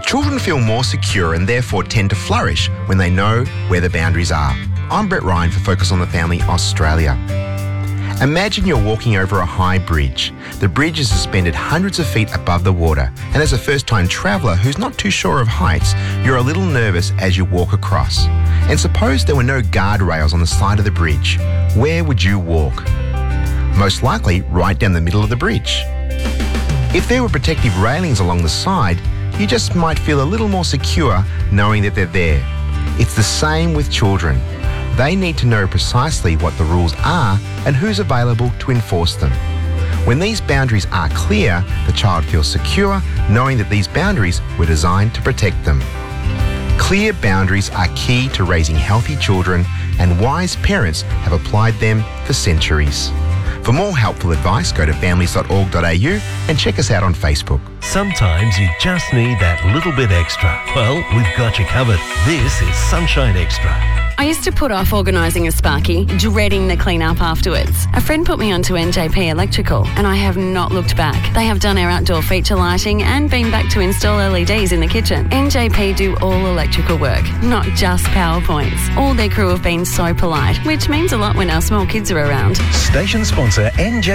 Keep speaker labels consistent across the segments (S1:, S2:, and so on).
S1: Children feel more secure and therefore tend to flourish when they know where the boundaries are. I'm Brett Ryan for Focus on the Family Australia. Imagine you're walking over a high bridge. The bridge is suspended hundreds of feet above the water, and as a first-time traveller who's not too sure of heights, you're a little nervous as you walk across. And suppose there were no guardrails on the side of the bridge. Where would you walk? Most likely right down the middle of the bridge. If there were protective railings along the side, you just might feel a little more secure knowing that they're there. It's the same with children. They need to know precisely what the rules are and who's available to enforce them. When these boundaries are clear, the child feels secure knowing that these boundaries were designed to protect them. Clear boundaries are key to raising healthy children, and wise parents have applied them for centuries. For more helpful advice, go to families.org.au and check us out on Facebook.
S2: Sometimes you just need that little bit extra. Well, we've got you covered. This is Sunshine Extra.
S3: I used to put off organising a Sparky, dreading the clean-up afterwards. A friend put me onto NJP Electrical, and I have not looked back. They have done our outdoor feature lighting and been back to install LEDs in the kitchen. NJP do all electrical work, not just PowerPoints. All their crew have been so polite, which means a lot when our small kids are around.
S2: Station sponsor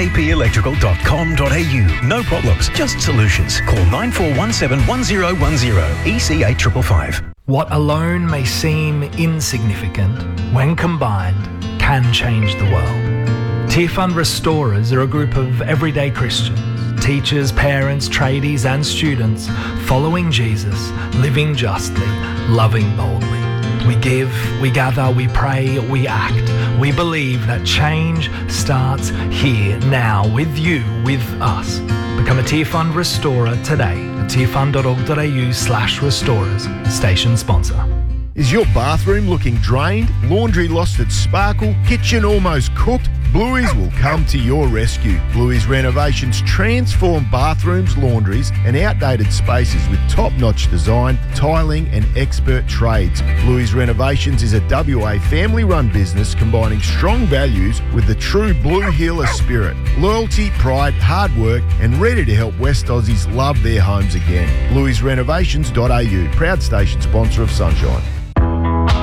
S2: njpelectrical.com.au. No problems, just solutions. Call 9417 1010 EC 8555.
S4: What alone may seem insignificant, when combined, can change the world. Tear Fund Restorers are a group of everyday Christians, teachers, parents, tradies and students following Jesus, living justly, loving boldly. We give, we gather, we pray, we act. We believe that change starts here, now, with you, with us. Become a Tear Fund Restorer today at tearfund.org.au/restorers. Station sponsor.
S5: Is your bathroom looking drained? Laundry lost its sparkle? Kitchen almost cooked? Bluey's will come to your rescue. Bluey's Renovations transform bathrooms, laundries and outdated spaces with top-notch design, tiling and expert trades. Bluey's Renovations is a WA family-run business combining strong values with the true Blue Healer spirit. Loyalty, pride, hard work and ready to help West Aussies love their homes again. Bluey'sRenovations.au, proud station sponsor of Sunshine.